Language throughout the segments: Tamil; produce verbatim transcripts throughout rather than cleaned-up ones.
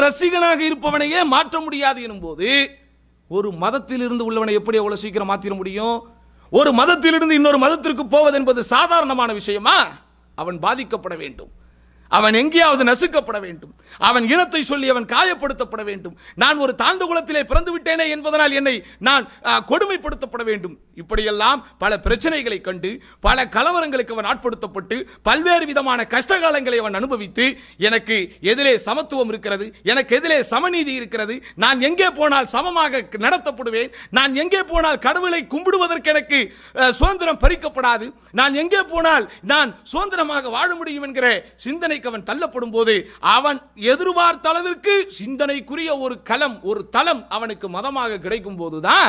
ரசிகனாக இருப்பவனையே மாற்ற முடியாது எனும் போது ஒரு மதத்தில் இருந்து உள்ளவனை எப்படி அவ்வளவு சீக்கிரம் மாற்றிட முடியும்? ஒரு மதத்திலிருந்து இன்னொரு மதத்திற்கு போவது என்பது சாதாரணமான விஷயமா? அவன் பாதிக்கப்பட வேண்டும், அவன் எங்கேயாவது நசுக்கப்பட வேண்டும், அவன் இனத்தை சொல்லி அவன் காயப்படுத்தப்பட வேண்டும், நான் ஒரு தாழ்ந்த குலத்திலே பிறந்து விட்டேனே என்பதனால் என்னை நான் கொடுமைப்படுத்தப்பட வேண்டும். இப்படியெல்லாம் பல பிரச்சனைகளை கண்டு பல கலவரங்களுக்கு அவன் ஆட்படுத்தப்பட்டு பல்வேறு விதமான கஷ்டகாலங்களை அவன் அனுபவித்து எனக்கு எதிலே சமத்துவம் இருக்கிறது, எனக்கு எதிலே சமநீதி இருக்கிறது, நான் எங்கே போனால் சமமாக நடத்தப்படுவேன், நான் எங்கே போனால் கடவுளை கும்பிடுவதற்கு எனக்கு சுதந்திரம் பறிக்கப்படாது, நான் எங்கே போனால் நான் சுதந்திரமாக வாழ முடியும் என்கிற சிந்தனை அவன் தள்ளப்படும் போது அவன் எதிர்பார்த்த அளவிற்கு சிந்தனைக்குரிய ஒரு களம், ஒரு தளம் அவனுக்கு மதமாக கிடைக்கும் போதுதான்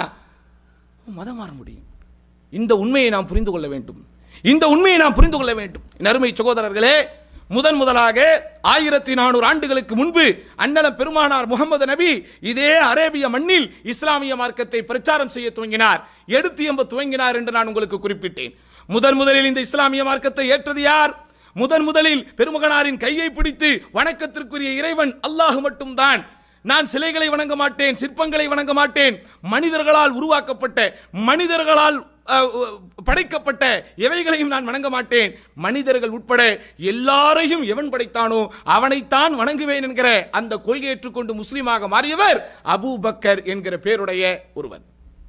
மதம் மாற முடியும். இந்த உண்மையை நாம் புரிந்து கொள்ள வேண்டும். இந்த உண்மையை நாம் புரிந்து கொள்ள வேண்டும். அருமை சகோதரர்களே, முதன் முதலாக ஆயிரத்தி நானூறு ஆண்டுகளுக்கு முன்பு அண்ணலம் பெருமானார் முகமது நபி இதே அரேபிய மண்ணில் இஸ்லாமிய மார்க்கத்தை பிரச்சாரம் செய்ய துவங்கினார், எடுத்து எம்ப துவங்கினார் என்று நான் உங்களுக்கு குறிப்பிட்டேன். முதன் முதலில் இந்த இஸ்லாமிய மார்க்கத்தை ஏற்றது யார்? முதன் முதலில் பெருமகனாரின் கையை பிடித்து வணக்கத்திற்குரிய இறைவன் அல்லாஹ் மட்டும்தான், நான் சிலைகளை வணங்க மாட்டேன், சிற்பங்களை வணங்க மாட்டேன், மனிதர்களால் உருவாக்கப்பட்ட மனிதர்களால் படைக்கப்பட்ட எவைகளையும் நான் வணங்க மாட்டேன், மனிதர்கள் உட்பட எல்லாரையும் எவன் படைத்தானோ அவனைத்தான் வணங்குவேன் என்கிற அந்த கொள்கை ஏற்றுக்கொண்டு முஸ்லீமாக மாறியவர் அபூபக்கர் என்கிற பேருடைய ஒருவர்.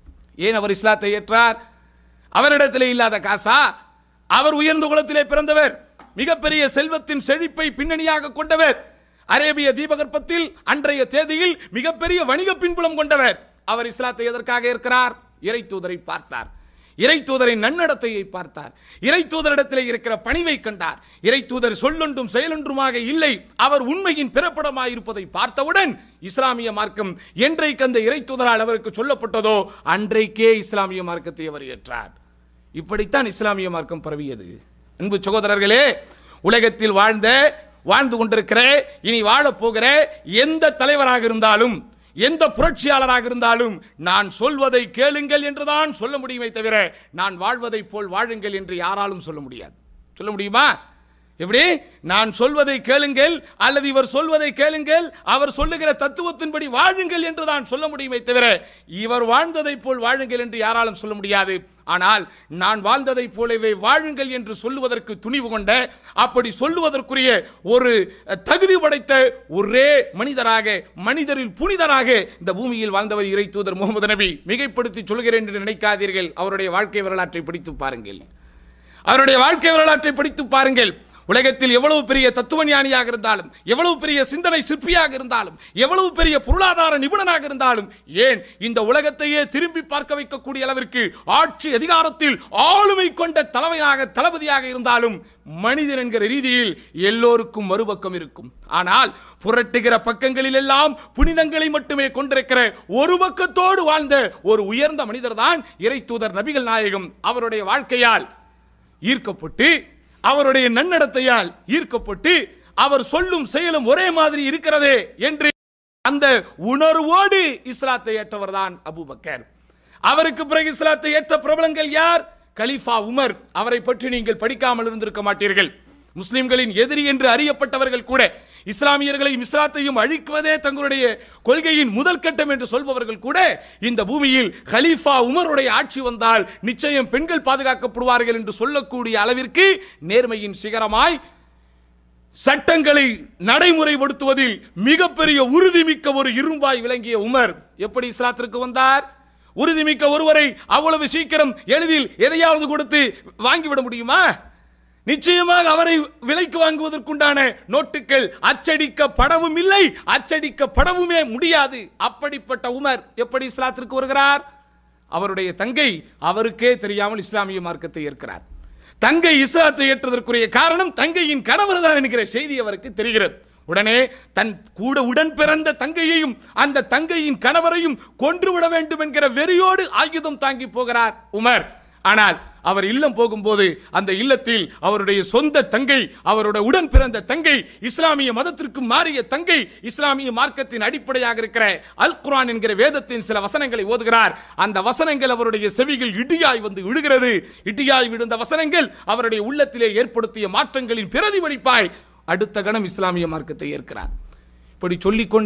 ஏன் அவர் இஸ்லாத்தை ஏற்றார்? அவரிடத்திலே இல்லாத காசா? அவர் உயர்ந்த குலத்திலே பிறந்தவர், மிகப்பெரிய செல்வத்தின் செழிப்பை பின்னணியாக கொண்டவர், அரேபிய தீபகற்பத்தில் அன்றைய தேதியில் மிகப்பெரிய வணிக பின்புலம் கொண்டவர். அவர் இஸ்லாத்தை எதற்காக இருக்கிறார்? இறை தூதரை பார்த்தார், இறை தூதரின் நன்னடத்தையை பார்த்தார், இறை தூதரிடத்தில் இருக்கிற பணிவை கண்டார். இறை தூதர் சொல்லொன்றும் செயலொன்றுமாக இல்லை, அவர் உண்மையின் பிறப்படமாக இருப்பதை பார்த்தவுடன் இஸ்லாமிய மார்க்கம் என்றைக்கு அந்த இறை தூதரால் அவருக்கு சொல்லப்பட்டதோ அன்றைக்கே இஸ்லாமிய மார்க்கத்தை அவர் ஏற்றார். இப்படித்தான் இஸ்லாமிய மார்க்கம் பரவியது. அன்பு சகோதரர்களே, உலகத்தில் வாழ்ந்த வாழ்ந்து கொண்டிருக்கிற இனி வாழப் போகிற எந்த தலைவராக இருந்தாலும் எந்த புரட்சியாளராக இருந்தாலும் நான் சொல்வதை கேளுங்கள் என்றுதான் சொல்ல முடியுமே தவிர நான் வாழ்வதை போல் வாழுங்கள் என்று யாராலும் சொல்ல முடியாது. சொல்ல முடியுமா? எப்படி? நான் சொல்வதை கேளுங்கள் அல்லது இவர் சொல்வதை கேளுங்கள், அவர் சொல்லுகிற தத்துவத்தின்படி வாழுங்கள் என்று தான் சொல்ல முடியுமே தவிர இவர் வாழ்ந்ததை போல் வாழுங்கள் என்று யாராலும் சொல்ல முடியாது. ஆனால் நான் வாழ்ந்ததை போலவே வாழுங்கள் என்று சொல்லுவதற்கு துணிவு கொண்ட, அப்படி சொல்லுவதற்குரிய ஒரு தகுதி படைத்த ஒரே மனிதராக, மனிதரில் புனிதராக இந்த பூமியில் வாழ்ந்தவர் இறை தூதர் முகமது நபி. மிகைப்படுத்தி சொல்கிறேன் என்று நினைக்காதீர்கள். அவருடைய வாழ்க்கை வரலாற்றை படித்து பாருங்கள், அவருடைய வாழ்க்கை வரலாற்றை படித்து பாருங்கள். உலகத்தில் எவ்வளவு பெரிய தத்துவ ஞானியாக இருந்தாலும், எவ்வளவு பெரிய சிந்தனை சிற்பியாக இருந்தாலும், எவ்வளவு பெரிய பொருளாதார நிபுணனாக இருந்தாலும், ஏன் இந்த உலகத்தையே திரும்பி பார்க்க வைக்கக்கூடிய அளவிற்கு ஆட்சி அதிகாரத்தில் ஆளுமை கொண்ட தலைமையாக தளபதியாக இருந்தாலும் மனிதன் என்கிற ரீதியில் எல்லோருக்கும் மறுபக்கம் இருக்கும். ஆனால் புரட்டுகிற பக்கங்களில் எல்லாம் புனிதங்களை மட்டுமே கொண்டிருக்கிற ஒரு பக்கத்தோடு வாழ்ந்த ஒரு உயர்ந்த மனிதர் தான் இறை தூதர் நபிகள் நாயகம். அவருடைய வாழ்க்கையால் ஈர்க்கப்பட்டு, அவருடைய நன்னடத்தையால் ஈர்க்கப்பட்டு, அவர் சொல்லும் செயலும் ஒரே மாதிரி இருக்கிறதே என்று அந்த உணர்வோடு இஸ்லாத்தை ஏற்றவர் தான் அபூபக்கர். அவருக்கு பிறகு இஸ்லாத்தை ஏற்ற பிரபலங்கள் யார்? கலீஃபா உமர். அவரை பற்றி நீங்கள் படிக்காமல் இருந்திருக்க மாட்டீர்கள். முஸ்லிம்களின் எதிரி என்று அறியப்பட்டவர்கள் கூட, இஸ்லாமியர்களையும் இஸ்லாத்தையும் அழிக்குவதே தங்களுடைய கொள்கையின் முதல் கட்டம் என்று சொல்பவர்கள் கூட இந்த பூமியில் கலீஃபா உமருடைய ஆட்சி வந்தால் நிச்சயம் பெண்கள் பாதுகாக்கப்படுவார்கள் என்று சொல்லக்கூடிய அளவிற்கு நேர்மையின் சிகரமாய் சட்டங்களை நடைமுறைப்படுத்துவதில் மிகப்பெரிய உறுதிமிக்க ஒரு இரும்பாய் விளங்கிய உமர் எப்படி இஸ்லாத்திற்கு வந்தார்? உறுதிமிக்க ஒருவரை அவ்வளவு சீக்கிரம் எளிதில் எதையாவது கொடுத்து வாங்கிவிட முடியுமா? நிச்சயமாக அவரை விலைக்கு வாங்குவதற்குண்டான நோட்டுகள் அச்சடிக்கப்படவும் இல்லை, அச்சடிக்கப்படவுமே முடியாது. அப்படிப்பட்ட உமர் எப்படி இஸ்லாத்திற்கு வருகிறார்? அவருடைய தங்கை அவருக்கே தெரியாமல் இஸ்லாமிய மார்க்கத்தை ஏற்கிறார். தங்கை இஸ்லாத்தை ஏற்றதற்குரிய காரணம் தங்கையின் கணவர் தான் என்கிற செய்தி அவருக்கு தெரிகிறது. உடனே தன் கூட உடன் பிறந்த தங்கையையும் அந்த தங்கையின் கணவரையும் கொன்றுவிட வேண்டும் என்கிற வெறியோடு ஆயுதம் தாங்கி போகிறார் உமர். ஆனால் அவர் இல்லம் போகும்போது அந்த இல்லத்தில் அவருடைய சொந்த தங்கை, அவருடைய உடன் பிறந்த தங்கை, இஸ்லாமிய மதத்திற்கு மாறிய தங்கை, இஸ்லாமிய மார்க்கத்தின் அடிப்படையாக இருக்கிற அல் குர்ஆன் என்கிற வேதத்தின் சில வசனங்களை ஓதுகிறார். அந்த வசனங்கள் அவருடைய செவிகள் இடியாய் வந்து விழுகிறது. இடியாய் விழுந்த வசனங்கள் அவருடைய உள்ளத்திலே ஏற்படுத்திய மாற்றங்களின் பிரதிபலிப்பாய் அடுத்த கணம் இஸ்லாமிய மார்க்கத்தை ஏற்கிறார். இப்படி சொல்லிக்கொண்டு